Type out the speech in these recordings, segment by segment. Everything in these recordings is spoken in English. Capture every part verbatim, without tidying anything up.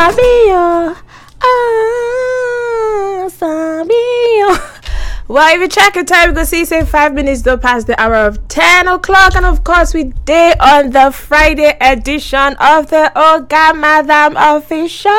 Sabio. Ah, Sabio. Well, if you check your time, you can see say five minutes though past the hour of ten o'clock, and of course we day on the Friday edition of the Oga Madam official.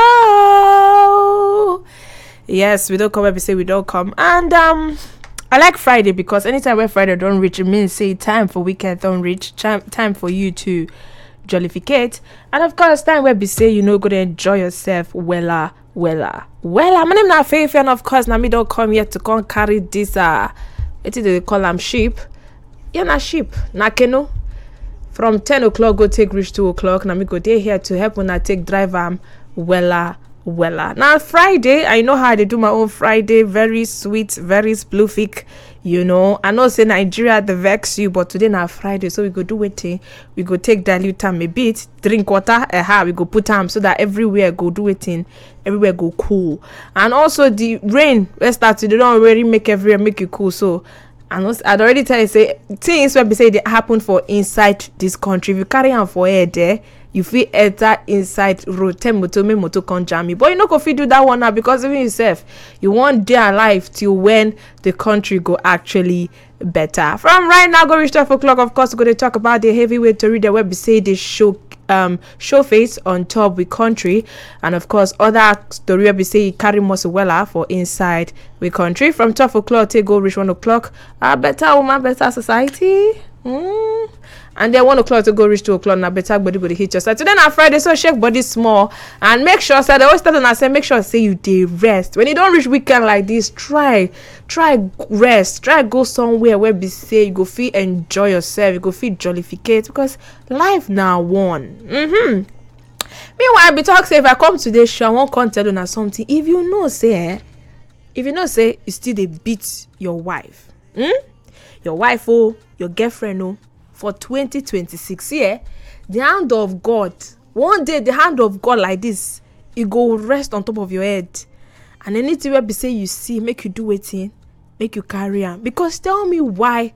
Yes, we don't come every say we don't come, and um, I like Friday because anytime where Friday don't reach, it means say time for weekend don't reach, time time for you to jollificate, and of course time where we say you know go to enjoy yourself wella wella wella. My name na Faith, and of course na me don't come here to come carry this uh what do they call them, sheep? Yeah, na sheep na keno. From ten o'clock go take reach two o'clock. Na me go there here to help when I take drive am wella wella. Now Friday, I know how they do my own Friday, very sweet, very sploofic. You know, I know say Nigeria the vex you, but today na Friday, so we go do waiting. We go take dilute time a bit, drink water, eh, uh, we go put time so that everywhere go do waiting, everywhere go cool. And also the rain, let's start to they don't already make everywhere make it cool. So and also, I'd already tell you say things where we say they happen for inside this country. If you carry on for air there, you feel enter inside road ten moto me moto con jam you. But you know if you do that one now because even yourself you want their life till when the country go actually better. From right now go reach twelve o'clock, of course we're going to talk about the heavyweight to read the web say they show um show face on top with country, and of course other story where we say carry Moswella for inside with country. From twelve o'clock till go reach one o'clock, a better woman better society. Mm. And then one o'clock to go reach two o'clock. Now better body go to hit yourself. Today na Friday, so shake body small and make sure. So they always tell I say make sure say you dey rest. When you don't reach weekend like this, try try rest. Try go somewhere where be say you go feel enjoy yourself. You go feel jollificate because life now one. Mm-hmm. Meanwhile, I be talk say if I come today show, I won't come tell you something. If you know say, eh, if you know say you still dey beat your wife, hmm? Your wife oh, your girlfriend oh. For twenty twenty-six, yeah, the hand of God, one day the hand of God like this, it go rest on top of your head, and anything where be say you see, make you do it in, make you carry on. Because tell me why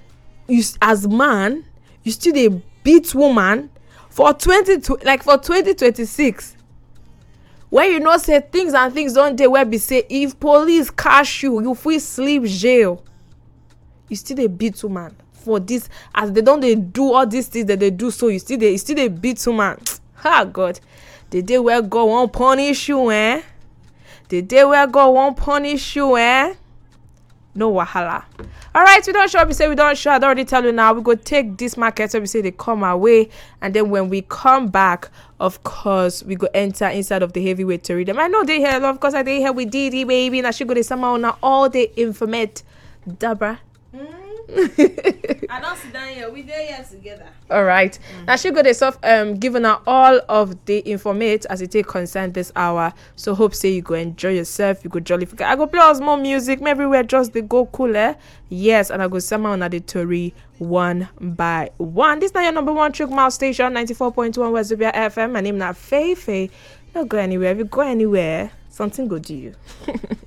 you as man you still a beat woman for twenty like for twenty twenty-six, where you know say things and things don't they where be say if police catch you, you free sleep jail, you still a beat woman. For this, as they don't they do all these things that they do, so you still they you still they beat woman. Ah God, the day where God won't punish you, eh? The day where God won't punish you, eh? No wahala. All right, we don't show. We say we don't show. I already tell you now. We go take this market. So we say they come our way, and then when we come back, of course, we go enter inside of the heavyweight to read them. I know they here, of course. I they here with Didi baby, and I should go to somehow now all the informate, Dabra. Mm. I don't sit down here. We there here together. All right. Mm-hmm. Now she got herself um given her all of the informate as it take concern this hour. So hope say you go enjoy yourself. You go jolly. I go play us more music. Maybe we're just the go cooler. Yes, and I go somehow on the Tory one by one. This now your number one trick mile station ninety-four point one Wazobia F M. My name na Faye Faye. Don't go anywhere. If you go anywhere, something go do you.